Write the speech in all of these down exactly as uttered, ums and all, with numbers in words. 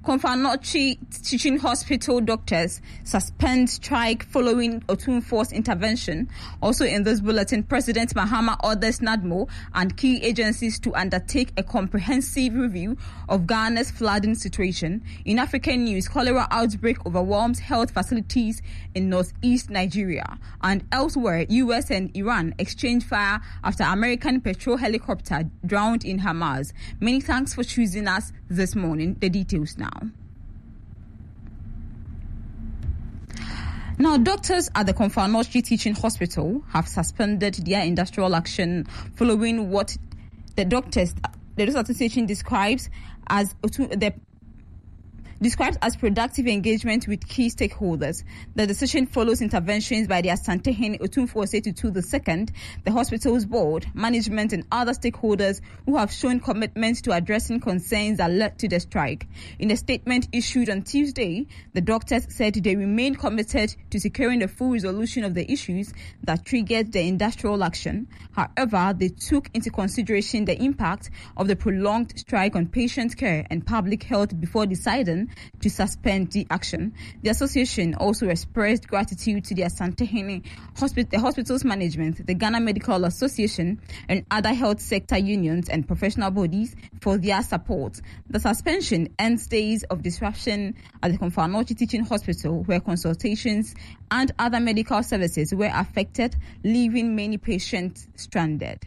Konfanochi Teaching Hospital doctors suspend strike following Otunfo's intervention. Also in this bulletin, President Mahama orders NADMO and key agencies to undertake a comprehensive review of Ghana's flooding situation. In African news, cholera outbreak overwhelms health facilities in northeast Nigeria. And elsewhere, U S and Iran exchange fire after American patrol helicopter drowned in Hamas. Many thanks for choosing us this morning. The details now. Now, doctors at the Konfanochi Teaching Hospital have suspended their industrial action following what the doctors, the Doctors Association describes as the described as productive engagement with key stakeholders. The decision follows interventions by the Asantehene Otunfo Osei-Tutu the second, the hospital's board, management and other stakeholders who have shown commitment to addressing concerns that led to the strike. In a statement issued on Tuesday, the doctors said they remain committed to securing the full resolution of the issues that triggered the industrial action. However, they took into consideration the impact of the prolonged strike on patient care and public health before deciding to suspend the action. The association also expressed gratitude to the Asantehene hospital, the hospital's management, the Ghana Medical Association, and other health sector unions and professional bodies for their support. The suspension ends days of disruption at the Konfanochi Teaching Hospital, where consultations and other medical services were affected, leaving many patients stranded.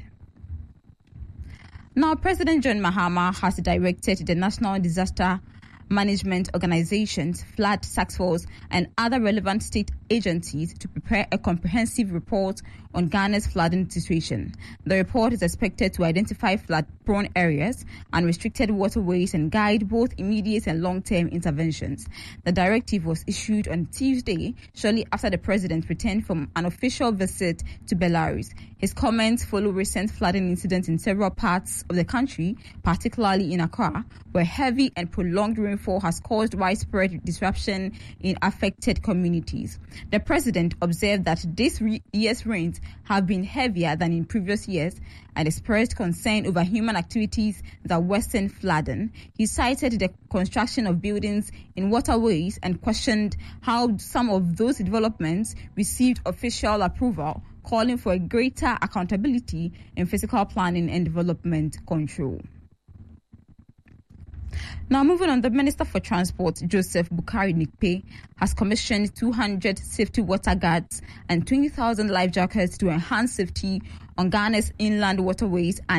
Now, President John Mahama has directed the National Disaster Management Organizations, Flood Task Force, and other relevant state agencies to prepare a comprehensive report on Ghana's flooding situation. The report is expected to identify flood-prone areas and restricted waterways and guide both immediate and long-term interventions. The directive was issued on Tuesday, shortly after the president returned from an official visit to Belarus. His comments follow recent flooding incidents in several parts of the country, particularly in Accra, where heavy and prolonged rainfall has caused widespread disruption in affected communities. The president observed that this re- year's rains have been heavier than in previous years and expressed concern over human activities that worsen flooding. He cited the construction of buildings in waterways and questioned how some of those developments received official approval, calling for a greater accountability in physical planning and development control. Now, moving on, the Minister for Transport, Joseph Bukari Nikpe, has commissioned two hundred safety water guards and twenty thousand life jackets to enhance safety on Ghana's inland waterways and